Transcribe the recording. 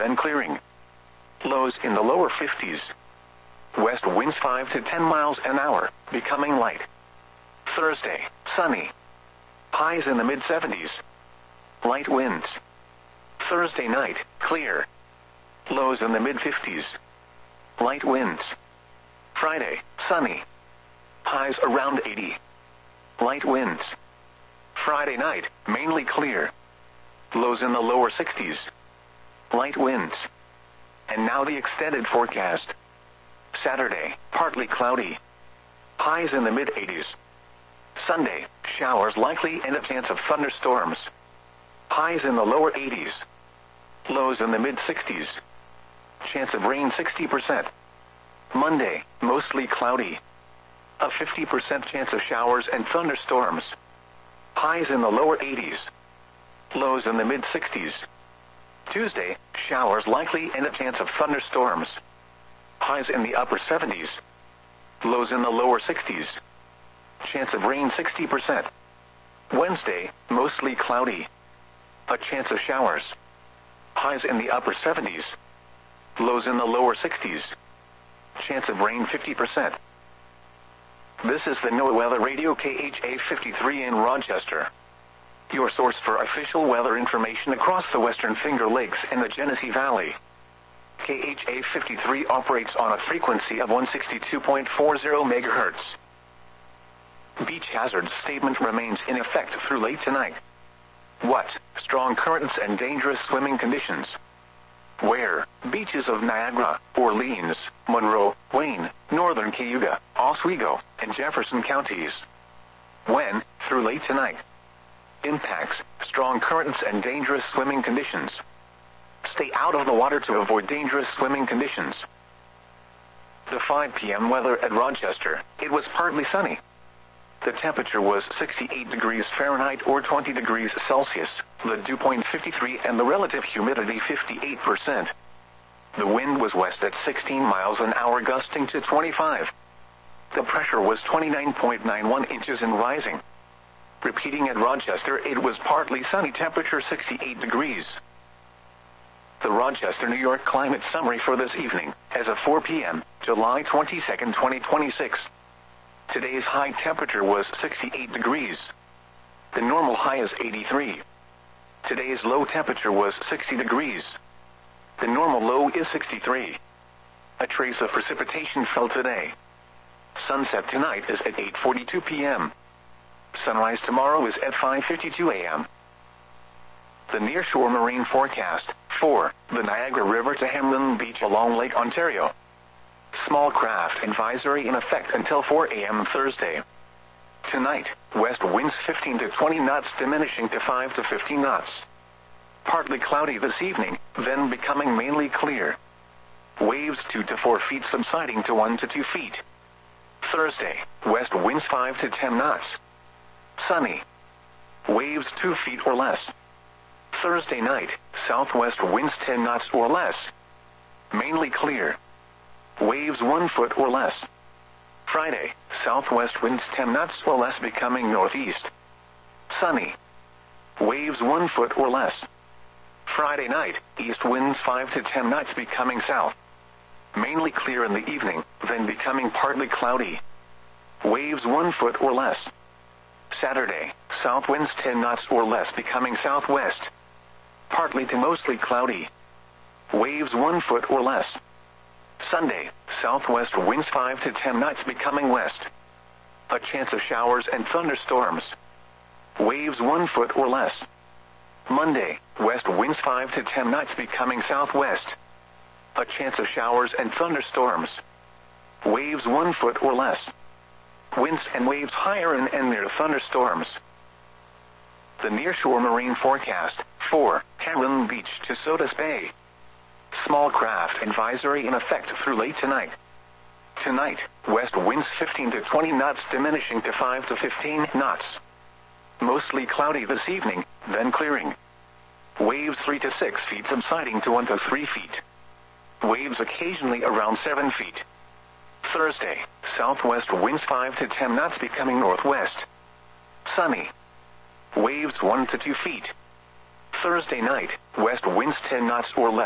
then clearing. Lows in the lower 50s. West winds 5 to 10 miles an hour, becoming light. Thursday, sunny. Highs in the mid-70s. Light winds. Thursday night, clear. Lows in the mid-50s. Light winds. Friday, sunny. Highs around 80. Light winds. Friday night, mainly clear. Lows in the lower 60s. Light winds. And now the extended forecast. Saturday, partly cloudy. Highs in the mid-80s. Sunday, showers likely and a chance of thunderstorms. Highs in the lower 80s. Lows in the mid-60s. Chance of rain 60%. Monday, mostly cloudy. A 50% chance of showers and thunderstorms. Highs in the lower 80s. Lows in the mid-60s. Tuesday, showers likely and a chance of thunderstorms. Highs in the upper 70s. Lows in the lower 60s. Chance of rain 60%. Wednesday, mostly cloudy. A chance of showers. Highs in the upper 70s. Lows in the lower 60s. Chance of rain 50%. This is the NOAA Weather Radio KHA 53 in Rochester. Your source for official weather information across the Western Finger Lakes and the Genesee Valley. KHA 53 operates on a frequency of 162.40 MHz. Beach hazard statement remains in effect through late tonight. What? Strong currents and dangerous swimming conditions. Where? Beaches of Niagara, Orleans, Monroe, Wayne, Northern Cayuga, Oswego, and Jefferson counties. When? Through late tonight. Impacts: strong currents and dangerous swimming conditions. Stay out of the water to avoid dangerous swimming conditions. The 5 p.m. weather at Rochester. It was partly sunny. The temperature was 68 degrees Fahrenheit or 20 degrees Celsius, the dew point 53 and the relative humidity 58%. The wind was west at 16 miles an hour gusting to 25. The pressure was 29.91 inches and rising. Repeating at Rochester, it was partly sunny, temperature 68 degrees. The Rochester, New York climate summary for this evening, as of 4 p.m., July 22, 2026. Today's high temperature was 68 degrees. The normal high is 83. Today's low temperature was 60 degrees. The normal low is 63. A trace of precipitation fell today. Sunset tonight is at 8:42 p.m. Sunrise tomorrow is at 5:52 a.m. The nearshore marine forecast. 4. The Niagara River to Hamlin Beach along Lake Ontario. Small craft advisory in effect until 4 a.m. Thursday. Tonight, west winds 15 to 20 knots diminishing to 5 to 15 knots. Partly cloudy this evening, then becoming mainly clear. Waves 2 to 4 feet subsiding to 1 to 2 feet. Thursday, west winds 5 to 10 knots. Sunny. Waves 2 feet or less. Thursday night, southwest winds 10 knots or less. Mainly clear. Waves 1 foot or less. Friday, southwest winds 10 knots or less becoming northeast. Sunny. Waves 1 foot or less. Friday night, east winds 5 to 10 knots becoming south. Mainly clear in the evening, then becoming partly cloudy. Waves 1 foot or less. Saturday, south winds 10 knots or less becoming southwest. Partly to mostly cloudy. Waves 1 foot or less. Sunday, southwest winds 5 to 10 knots becoming west. A chance of showers and thunderstorms. Waves 1 foot or less. Monday, west winds 5 to 10 knots becoming southwest. A chance of showers and thunderstorms. Waves 1 foot or less. Winds and waves higher and near thunderstorms. The nearshore marine forecast. 4. Hamlin Beach to Sodus Bay. Small craft advisory in effect through late tonight. Tonight, west winds 15 to 20 knots diminishing to 5 to 15 knots. Mostly cloudy this evening, then clearing. Waves 3 to 6 feet subsiding to 1 to 3 feet. Waves occasionally around 7 feet. Thursday, southwest winds 5 to 10 knots becoming northwest. Sunny. Waves 1 to 2 feet. Thursday night, west winds 10 knots or less.